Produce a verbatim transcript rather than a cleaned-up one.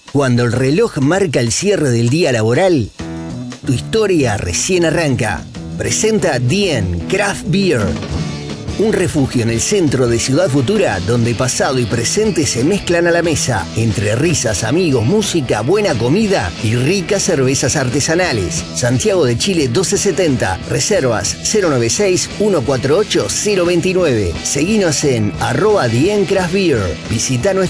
Cuando el reloj marca el cierre del día laboral, tu historia recién arranca. Presenta Dien Craft Beer, un refugio en el centro de Ciudad Futura donde pasado y presente se mezclan a la mesa, entre risas, amigos, música, buena comida y ricas cervezas artesanales. Santiago de Chile doce setenta, reservas cero nueve seis, uno cuatro ocho, cero dos nueve. Seguinos en arroba Dien Craft Beer. Visita nuestra